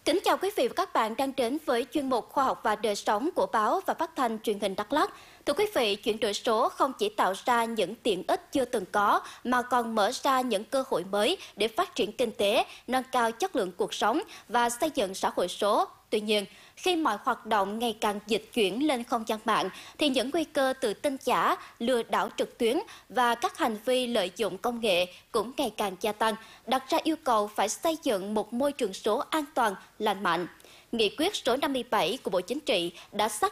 Kính chào quý vị và các bạn đang đến với chuyên mục Khoa học và đời sống của báo và phát thanh truyền hình Đắk Lắk. Thưa quý vị, chuyển đổi số không chỉ tạo ra những tiện ích chưa từng có mà còn mở ra những cơ hội mới để phát triển kinh tế, nâng cao chất lượng cuộc sống và xây dựng xã hội số. Tuy nhiên, khi mọi hoạt động ngày càng dịch chuyển lên không gian mạng, thì những nguy cơ từ tin giả, lừa đảo trực tuyến và các hành vi lợi dụng công nghệ cũng ngày càng gia tăng, đặt ra yêu cầu phải xây dựng một môi trường số an toàn, lành mạnh. Nghị quyết số 57 của Bộ Chính trị đã xác